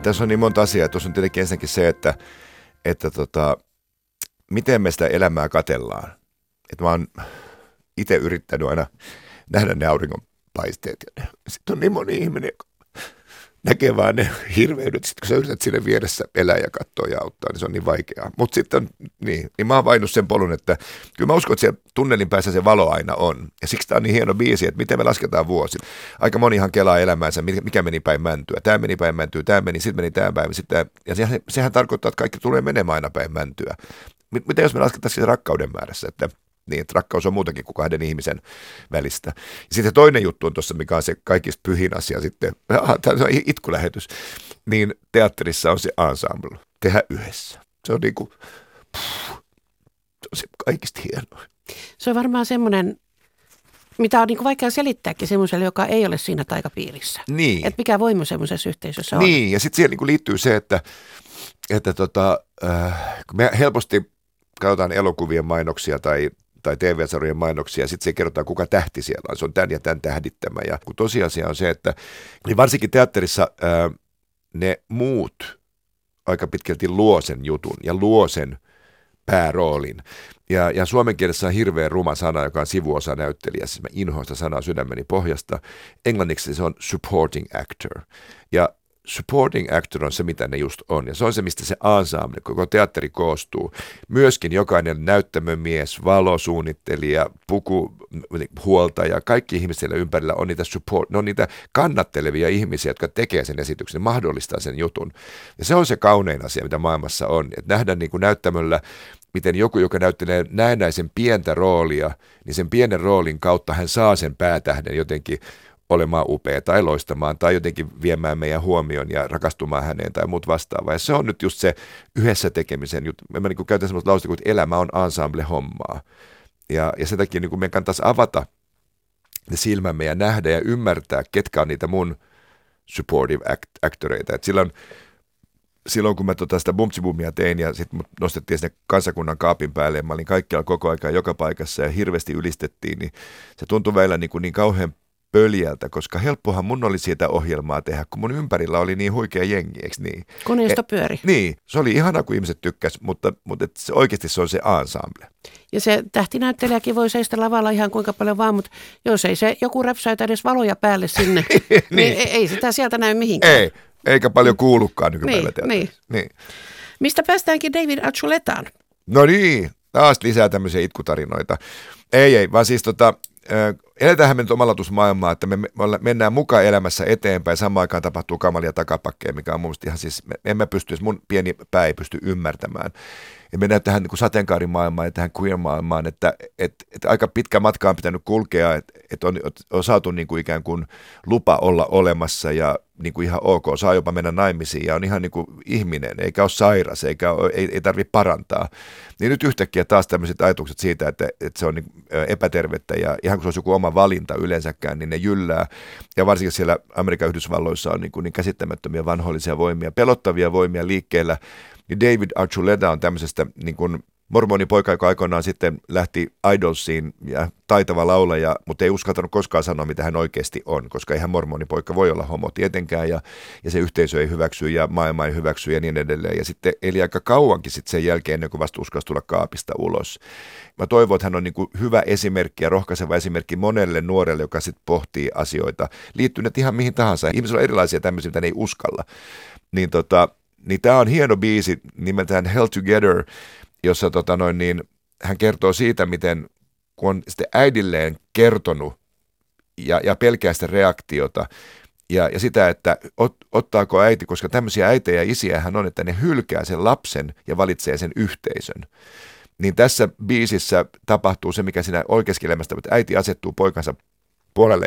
Tässä on niin monta asiaa. Tuossa on tietenkin ensinnäkin se, että miten me sitä elämää katellaan. Että mä oon itse yrittänyt aina nähdä ne auringonpaisteet. Sitten on niin moni ihminen, joka näkee vaan ne hirveydet. Sitten kun sä yrität siinä vieressä elää ja katsoa ja auttaa, niin se on niin vaikeaa. Mutta sitten on niin mä oon vainnut sen polun, että kyllä mä uskon, että siellä tunnelin päässä se valo aina on. Ja siksi tää on niin hieno biisi, että miten me lasketaan vuosi. Aika monihan kelaa elämäänsä, mikä meni päin mäntyä. Tämä meni päin mäntyä, tämä meni, sitten meni tämä päin. Ja sehän tarkoittaa, että kaikki tulee menemään aina päin mäntyä. Miten jos me laskettaisiin se rakkauden määrässä, että niin, että rakkaus on muutakin kuin kahden ihmisen välistä. Ja sitten toinen juttu on tuossa, mikä on se kaikista pyhin asia sitten, tämä on itkulähetys, niin teatterissa on se ensemble, tehdä yhdessä. Se on niin kuin, se on se kaikista hienoa. Se on varmaan semmoinen, mitä on niin kuin vaikea selittääkin semmoiselle, joka ei ole siinä taikapiirissä. Niin. Että mikä voima semmoisessa yhteisössä on. Niin, ja sitten siihen niin kuin liittyy se, että me helposti katsotaan elokuvien mainoksia tai TV-sarjojen mainoksia, ja sitten se kerrotaan, kuka tähti siellä on. Se on tämän ja tämän tähdittämä. Ja kun tosiasia on se, että niin varsinkin teatterissa ne muut aika pitkälti luo sen jutun ja luo sen pääroolin. Ja suomen kielessä on hirveän ruma sana, joka on sivuosa näyttelijä. Siis mä inhoan sitä sanaa sydämeni pohjasta. Englanniksi se on supporting actor. Ja supporting actor on se, mitä ne just on. Ja se on se, mistä se ensemble, koko teatteri koostuu. Myöskin jokainen näyttämömies, valosuunnittelija, pukuhuoltaja, kaikki ihmiset siellä ympärillä on niitä ne on niitä kannattelevia ihmisiä, jotka tekee sen esityksen, mahdollistaa sen jutun. Ja se on se kaunein asia, mitä maailmassa on. Että nähdään niin kuin näyttämöllä, miten joku, joka näyttelee näennäisen pientä roolia, niin sen pienen roolin kautta hän saa sen päätähden jotenkin olemaan upea tai loistamaan tai jotenkin viemään meidän huomion ja rakastumaan häneen tai muut vastaavaa. Ja se on nyt just se yhdessä tekemisen juttu. Mä niin käytän sellaista lausta kuin, että elämä on ensemble-hommaa. Ja sen takia niin meidän kannattaisi avata ne silmämme ja nähdä ja ymmärtää, ketkä on niitä mun supportive actoreita. Et silloin kun mä sitä Bumtsibumia tein ja sitten mut nostettiin sinne kansakunnan kaapin päälle ja mä olin kaikkialla koko aikaa joka paikassa ja hirveästi ylistettiin, niin se tuntui välillä niin kauhean pöljältä, koska helppohan mun oli siitä ohjelmaa tehdä, kun mun ympärillä oli niin huikea jengi, eikö niin? Koneisto pyöri. Niin, se oli ihanaa, kun ihmiset tykkäs, mutta oikeasti se on se ensemble. Ja se tähtinäyttelijäkin voi seistä lavalla ihan kuinka paljon vaan, mutta jos ei se joku räpsäytä edes valoja päälle sinne, niin ei sitä sieltä näy mihinkään. Ei, eikä paljon kuulukaan nykypäivä teatterissa. Niin. Mistä päästäänkin David Archulettaan? No niin, taas lisää tämmöisiä itkutarinoita. Ei, vaan siis eletäänhän me nyt omalatusmaailmaa, että me mennään mukaan elämässä eteenpäin, samaan aikaan tapahtuu kamalia takapakkeja, mikä on mun mielestä ihan siis, mun pieni pää ei pysty ymmärtämään. Ja mennään tähän niin kuin sateenkaarimaailmaan ja tähän queer-maailmaan, että aika pitkä matka on pitänyt kulkea, että on saatu niin kuin ikään kuin lupa olla olemassa ja niin kuin ihan ok, saa jopa mennä naimisiin ja on ihan niin kuin ihminen, eikä ole sairas, ei tarvitse parantaa. Niin nyt yhtäkkiä taas tämmöiset ajatukset siitä, että se on niin epätervettä ja ihan kun se olisi joku oma valinta yleensäkään, niin ne jyllää. Ja varsinkin siellä Amerikan Yhdysvalloissa on niin käsittämättömiä vanhoillisia voimia, pelottavia voimia liikkeellä. Niin David Archuleta on tämmöisestä niin kuin mormonipoika, joka aikoinaan sitten lähti Idolsiin ja taitava laulaja, mutta ei uskaltanut koskaan sanoa, mitä hän oikeasti on, koska eihän mormonipoika voi olla homo tietenkään ja se yhteisö ei hyväksy ja maailma ei hyväksy ja niin edelleen. Ja sitten eli aika kauankin sitten sen jälkeen, ennen kuin vasta uskalsi tulla kaapista ulos. Mä toivon, että hän on niin kuin hyvä esimerkki ja rohkaiseva esimerkki monelle nuorelle, joka sitten pohtii asioita. Liittyy ne ihan mihin tahansa. Ihmisillä on erilaisia tämmöisiä, mitä ne ei uskalla. Niin tämä on hieno biisi nimeltään Held Together, jossa hän kertoo siitä, miten kun on sitten äidilleen kertonut ja pelkää sitä reaktiota ja sitä, että ottaako äiti, koska tämmöisiä äitejä ja isiä hän on, että ne hylkää sen lapsen ja valitsee sen yhteisön. Niin tässä biisissä tapahtuu se, mikä siinä oikeassa elämässä, että äiti asettuu poikansa puolelle